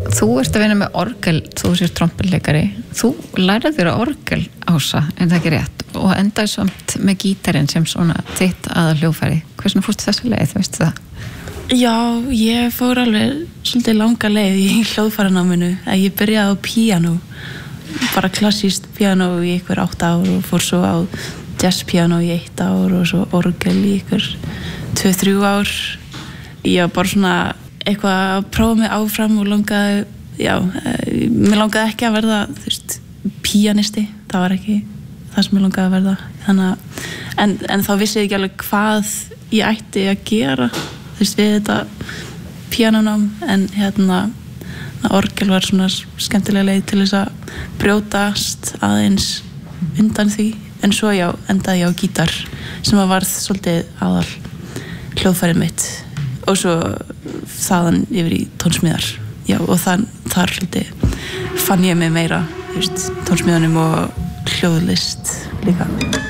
Þú ert að vinna með orgel, þú sér trompinleikari. Þú lærið þér að orgel, Ása, það ekki rétt? Og endaði samt með gítarinn sem svona þitt aðalhljóðfæri. Hvernig fórstu þessa leið, veistu það? Já, ég fór alveg svolítið langa leið í hljóðfæranáminu. Ég byrjaði á píanó, bara klassískt píanó í einhver 8 ár og fór svo á jazzpíanó í 1 ár og svo orgel í einhver 2-3 ár. Ég var bara svona eitthvað að prófa mig áfram og langaði, mér langaði ekki að verða, píanisti, það var ekki það sem ég langaði að verða. Þannig en þá vissi ég ekki alveg hvað ég ætti að gera, við þetta píanónám, en orgel var svona skemmtilega leið til þess að brjótast aðeins undan því, en svo endaði ég á gítar sem varð svolítið aðal hljóðfærið mitt og svo þaðan yfir í tónsmíðar. Og þar fann ég mig meira, tónsmíðanum og hljóðlist líka.